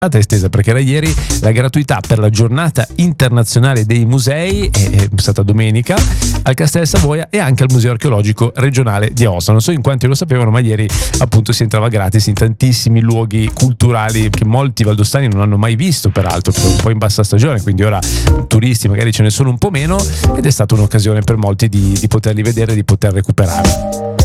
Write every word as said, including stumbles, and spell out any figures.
è estesa perché era ieri la gratuità per la giornata internazionale dei musei, è stata domenica al Castel Savoia e anche al Museo Archeologico Regionale di Aosta. Non so in quanti lo sapevano, ma ieri appunto si entrava gratis in tantissimi luoghi culturali che molti valdostani non hanno mai visto, peraltro perché è un po' in bassa stagione, quindi ora turisti magari ce ne sono un po' meno, ed è stata un'occasione per molti di, di poterli vedere e di poter recuperare.